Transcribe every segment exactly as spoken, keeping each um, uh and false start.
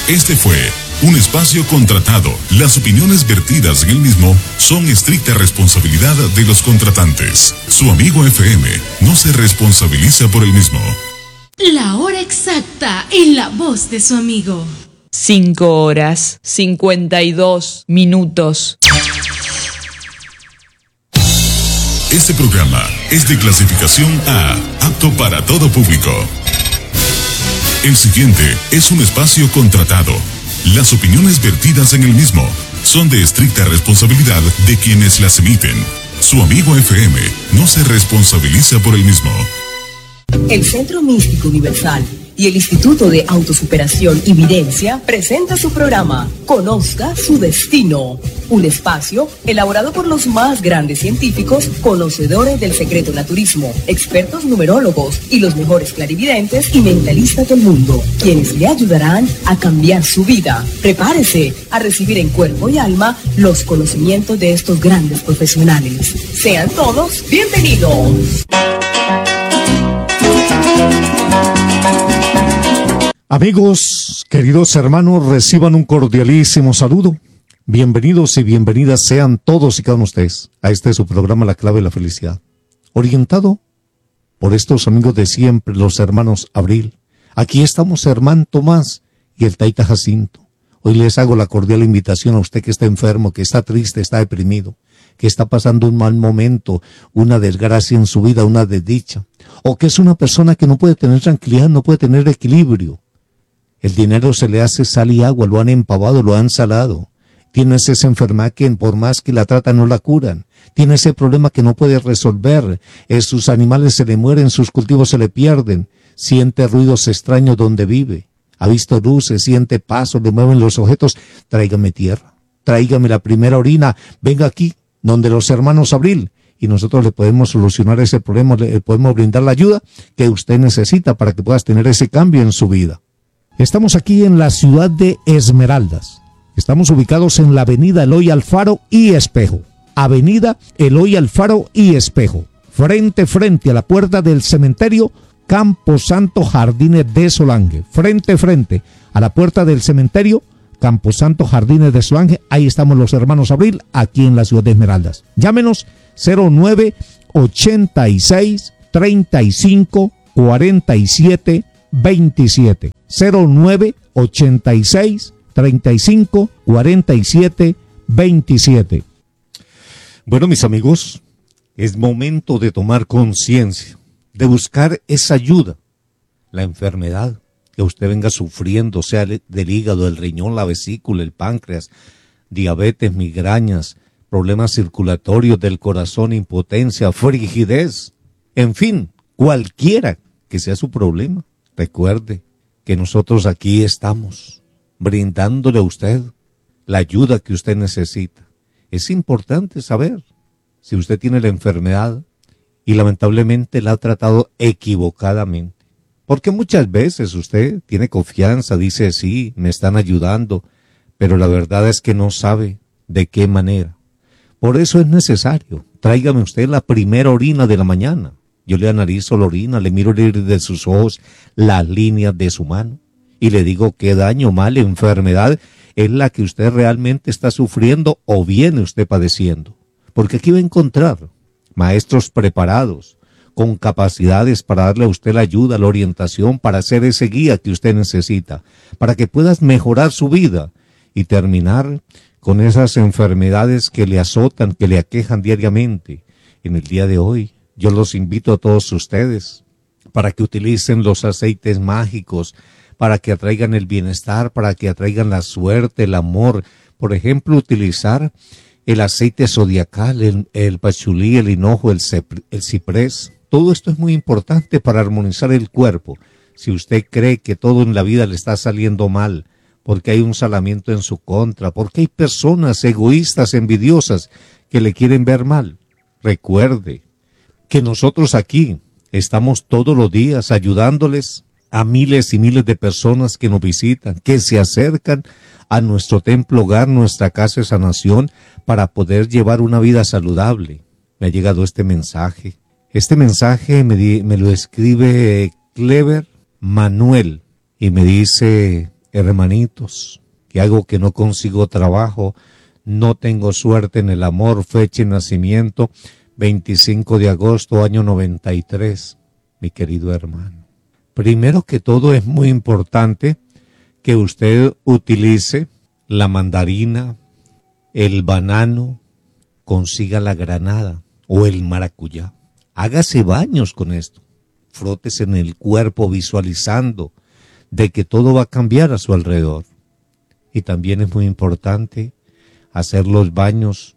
Este fue un espacio contratado. Las opiniones vertidas en el mismo son estricta responsabilidad de los contratantes. Su amigo F M no se responsabiliza por el mismo. La hora exacta en la voz de su amigo. Cinco horas, cincuenta y dos minutos. Este programa es de clasificación A, apto para todo público. El siguiente es un espacio contratado. Las opiniones vertidas en el mismo son de estricta responsabilidad de quienes las emiten. Su amigo F M no se responsabiliza por el mismo. El Centro Místico Universal y el Instituto de Autosuperación y Videncia presenta su programa Conozca su Destino, un espacio elaborado por los más grandes científicos, conocedores del secreto naturismo, expertos numerólogos y los mejores clarividentes y mentalistas del mundo, quienes le ayudarán a cambiar su vida. Prepárese a recibir en cuerpo y alma los conocimientos de estos grandes profesionales. Sean todos bienvenidos. Amigos, queridos hermanos, reciban un cordialísimo saludo. Bienvenidos y bienvenidas sean todos y cada uno de ustedes a este su programa La Clave de la Felicidad, orientado por estos amigos de siempre, los hermanos Abril. Aquí estamos hermano Tomás y el Taita Jacinto. Hoy les hago la cordial invitación a usted que está enfermo, que está triste, está deprimido, que está pasando un mal momento, una desgracia en su vida, una desdicha, o que es una persona que no puede tener tranquilidad, no puede tener equilibrio. El dinero se le hace sal y agua, lo han empavado, lo han salado. Tienes esa enfermedad que por más que la tratan no la curan. Tiene ese problema que no puede resolver. Eh, sus animales se le mueren, sus cultivos se le pierden. Siente ruidos extraños donde vive. Ha visto luces, siente pasos, le mueven los objetos. Tráigame tierra, tráigame la primera orina. Venga aquí, donde los hermanos Abril. Y nosotros le podemos solucionar ese problema, le podemos brindar la ayuda que usted necesita para que puedas tener ese cambio en su vida. Estamos aquí en la ciudad de Esmeraldas. Estamos ubicados en la avenida Eloy Alfaro y Espejo. Avenida Eloy Alfaro y Espejo. Frente, frente a la puerta del cementerio Camposanto Jardines de Solange. Frente, frente a la puerta del cementerio Camposanto Jardines de Solange. Ahí estamos los hermanos Abril, aquí en la ciudad de Esmeraldas. Llámenos cero nueve ochenta y seis treinta y cinco cuarenta y siete veintisiete. cero nueve ochenta y seis treinta y cinco cuarenta y siete veintisiete. Bueno, mis amigos, es momento de tomar conciencia, de buscar esa ayuda. La enfermedad que usted venga sufriendo, sea del hígado, del riñón, la vesícula, el páncreas, diabetes, migrañas, problemas circulatorios del corazón, impotencia, frigidez, en fin, cualquiera que sea su problema. Recuerde que nosotros aquí estamos brindándole a usted la ayuda que usted necesita. Es importante saber si usted tiene la enfermedad y lamentablemente la ha tratado equivocadamente. Porque muchas veces usted tiene confianza, dice sí, me están ayudando, pero la verdad es que no sabe de qué manera. Por eso es necesario, tráigame usted la primera orina de la mañana. Yo le analizo la orina, le miro el iris de sus ojos, las líneas de su mano, y le digo qué daño, mal, enfermedad es la que usted realmente está sufriendo o viene usted padeciendo. Porque aquí va a encontrar maestros preparados, con capacidades para darle a usted la ayuda, la orientación, para hacer ese guía que usted necesita, para que puedas mejorar su vida y terminar con esas enfermedades que le azotan, que le aquejan diariamente. En el día de hoy, yo los invito a todos ustedes para que utilicen los aceites mágicos, para que atraigan el bienestar, para que atraigan la suerte, el amor. Por ejemplo, utilizar el aceite zodiacal, el, el pachulí, el hinojo, el, el ciprés. Todo esto es muy importante para armonizar el cuerpo. Si usted cree que todo en la vida le está saliendo mal, porque hay un salamiento en su contra, porque hay personas egoístas, envidiosas, que le quieren ver mal, recuerde que nosotros aquí estamos todos los días ayudándoles a miles y miles de personas que nos visitan, que se acercan a nuestro templo hogar, nuestra casa de sanación, para poder llevar una vida saludable. Me ha llegado este mensaje. Este mensaje me, di, me lo escribe Clever Manuel y me dice, hermanitos, que hago que no consigo trabajo, no tengo suerte en el amor, fecha de nacimiento, veinticinco de agosto, año noventa y tres, mi querido hermano. Primero que todo es muy importante que usted utilice la mandarina, el banano, consiga la granada o el maracuyá. Hágase baños con esto, frótese en el cuerpo visualizando de que todo va a cambiar a su alrededor. Y también es muy importante hacer los baños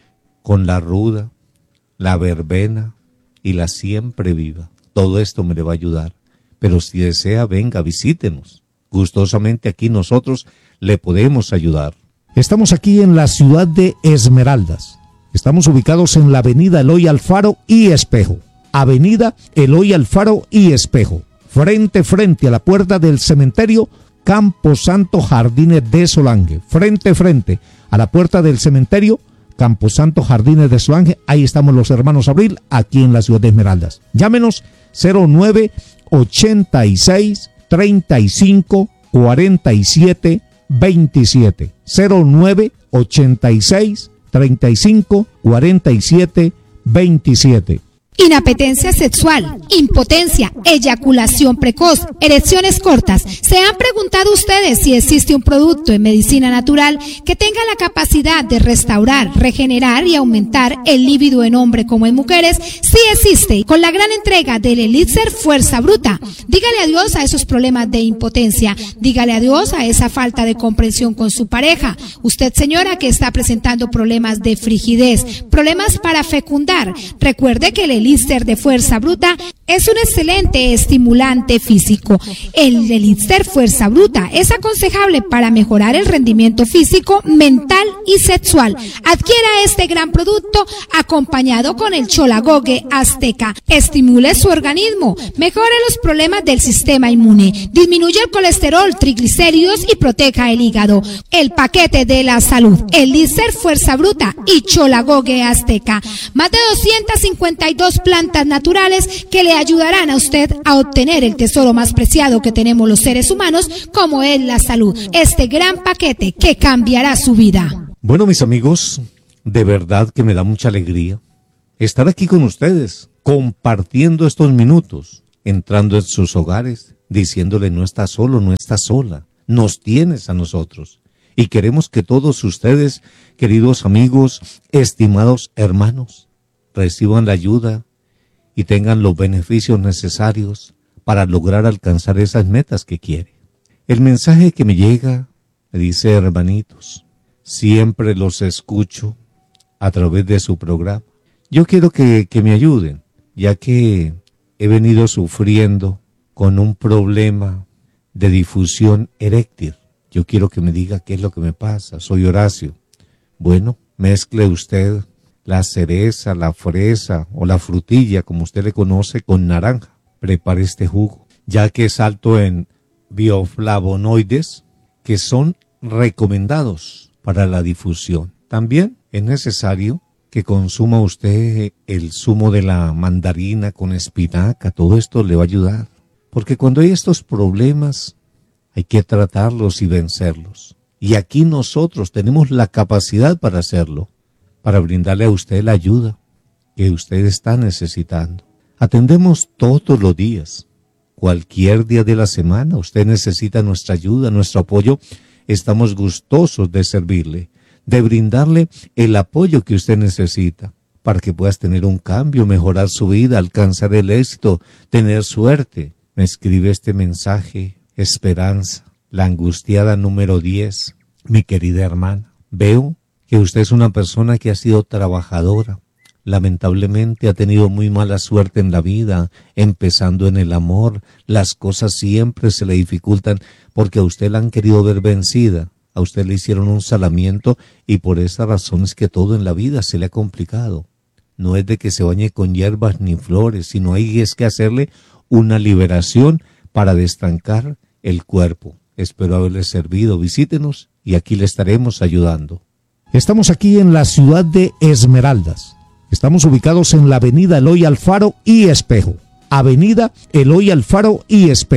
con la ruda, la verbena y la siempre viva. Todo esto me le va a ayudar. Pero si desea, venga, visítenos. Gustosamente aquí nosotros le podemos ayudar. Estamos aquí en la ciudad de Esmeraldas. Estamos ubicados en la avenida Eloy Alfaro y Espejo. Avenida Eloy Alfaro y Espejo. Frente, frente a la puerta del cementerio Camposanto Jardines de Solange. Frente, frente a la puerta del cementerio Camposanto Jardines de Solange. Ahí estamos los hermanos Abril, aquí en la ciudad de Esmeraldas. Llámenos cero nueve ochenta y seis treinta y cinco cuarenta y siete veintisiete. cero nueve ochenta y seis treinta y cinco cuarenta y siete veintisiete. Inapetencia sexual, impotencia, eyaculación precoz, erecciones cortas. ¿Se han preguntado ustedes si existe un producto en medicina natural que tenga la capacidad de restaurar, regenerar y aumentar el líbido en hombre como en mujeres? Sí existe, con la gran entrega del Elixir Fuerza Bruta. Dígale adiós a esos problemas de impotencia, dígale adiós a esa falta de comprensión con su pareja. Usted, señora, que está presentando problemas de frigidez, problemas para fecundar, recuerde que el Elixir de Fuerza Bruta es un excelente estimulante físico. El Elixir Fuerza Bruta es aconsejable para mejorar el rendimiento físico, mental y sexual. Adquiera este gran producto acompañado con el Cholagogue Azteca. Estimule su organismo, mejore los problemas del sistema inmune, disminuye el colesterol, triglicéridos y proteja el hígado. El paquete de la salud, Elixir Fuerza Bruta y Cholagogue Azteca. Más de doscientas cincuenta y dos plantas naturales que le ayudarán a usted a obtener el tesoro más preciado que tenemos los seres humanos, como es la salud. Este gran paquete que cambiará su vida. Bueno, mis amigos, de verdad que me da mucha alegría estar aquí con ustedes, compartiendo estos minutos, entrando en sus hogares, diciéndole no estás solo, no estás sola, nos tienes a nosotros. Y queremos que todos ustedes, queridos amigos, estimados hermanos, reciban la ayuda y tengan los beneficios necesarios para lograr alcanzar esas metas que quiere. El mensaje que me llega me dice, hermanitos, siempre los escucho a través de su programa. Yo quiero que, que me ayuden, ya que he venido sufriendo con un problema de difusión eréctil. Yo quiero que me diga qué es lo que me pasa. Soy Horacio. Bueno, mezcle usted la cereza, la fresa o la frutilla, como usted le conoce, con naranja. Prepare este jugo, ya que es alto en bioflavonoides, que son recomendados para la difusión. También es necesario que consuma usted el zumo de la mandarina con espinaca. Todo esto le va a ayudar, porque cuando hay estos problemas hay que tratarlos y vencerlos. Y aquí nosotros tenemos la capacidad para hacerlo, para brindarle a usted la ayuda que usted está necesitando. Atendemos todos los días, cualquier día de la semana. Usted necesita nuestra ayuda, nuestro apoyo. Estamos gustosos de servirle, de brindarle el apoyo que usted necesita para que puedas tener un cambio, mejorar su vida, alcanzar el éxito, tener suerte. Me escribe este mensaje, Esperanza, la angustiada número diez. Mi querida hermana, veo que usted es una persona que ha sido trabajadora. Lamentablemente ha tenido muy mala suerte en la vida, empezando en el amor. Las cosas siempre se le dificultan porque a usted la han querido ver vencida. A usted le hicieron un salamiento y por esa razón es que todo en la vida se le ha complicado. No es de que se bañe con hierbas ni flores, sino hay es que hacerle una liberación para destancar el cuerpo. Espero haberle servido. Visítenos y aquí le estaremos ayudando. Estamos aquí en la ciudad de Esmeraldas. Estamos ubicados en la avenida Eloy Alfaro y Espejo. Avenida Eloy Alfaro y Espejo.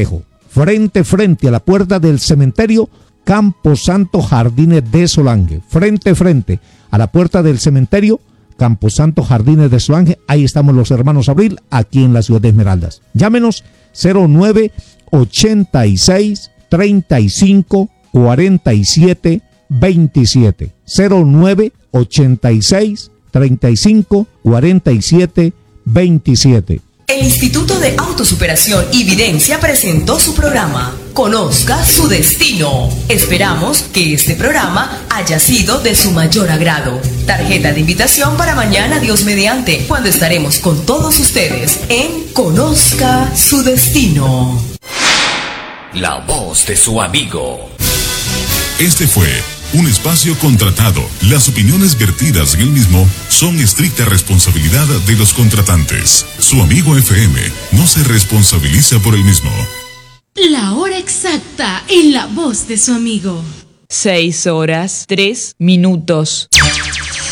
frente frente a la puerta del cementerio Camposanto Jardines de Solange, frente frente a la puerta del cementerio Camposanto Jardines de Solange. Ahí estamos los hermanos Abril, aquí en la ciudad de Esmeraldas. Llámenos cero nueve ochenta y seis treinta y cinco cuarenta y siete veintisiete, cero nueve ochenta y seis treinta y cinco cuarenta y siete veintisiete. El Instituto de Autosuperación y Videncia presentó su programa Conozca su Destino. Esperamos que este programa haya sido de su mayor agrado. Tarjeta de invitación para mañana, Dios mediante, cuando estaremos con todos ustedes en Conozca su Destino. La voz de su amigo. Este fue un espacio contratado. Las opiniones vertidas en el mismo son estricta responsabilidad de los contratantes. Su amigo F M no se responsabiliza por el mismo. La hora exacta en la voz de su amigo. Seis horas, tres minutos.